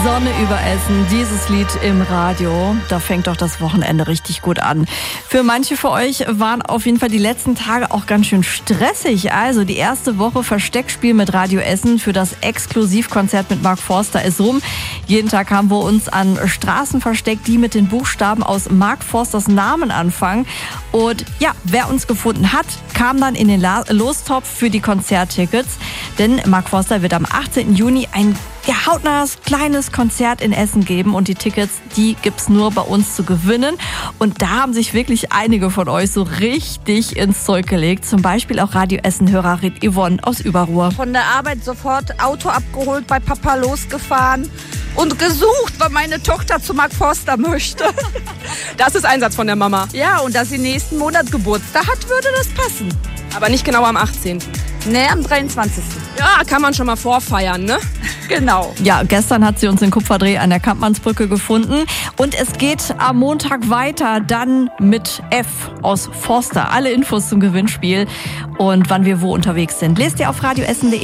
Sonne über Essen, dieses Lied im Radio, da fängt doch das Wochenende richtig gut an. Für manche von euch waren auf jeden Fall die letzten Tage auch ganz schön stressig. Also die erste Woche Versteckspiel mit Radio Essen für das Exklusivkonzert mit Mark Forster ist rum. Jeden Tag haben wir uns an Straßen versteckt, die mit den Buchstaben aus Mark Forsters Namen anfangen. Und ja, wer uns gefunden hat, kam dann in den Lostopf für die Konzerttickets. Denn Mark Forster wird am 18. Juni ein hautnahes kleines Konzert in Essen geben und die Tickets, die gibt's nur bei uns zu gewinnen. Und da haben sich wirklich einige von euch so richtig ins Zeug gelegt. Zum Beispiel auch Radio Essen-Hörerin Yvonne aus Überruhr. Von der Arbeit sofort Auto abgeholt, bei Papa losgefahren und gesucht, weil meine Tochter zu Mark Forster möchte. Das ist Einsatz von der Mama. Ja, und dass sie nächsten Monat Geburtstag hat, würde das passen. Aber nicht genau am 18. Nee, am 23. Ja, kann man schon mal vorfeiern, ne? Genau. Ja, gestern hat sie uns in Kupferdreh an der Kampmannsbrücke gefunden. Und es geht am Montag weiter, dann mit F aus Forster. Alle Infos zum Gewinnspiel und wann wir wo unterwegs sind, lest ihr auf radioessen.de.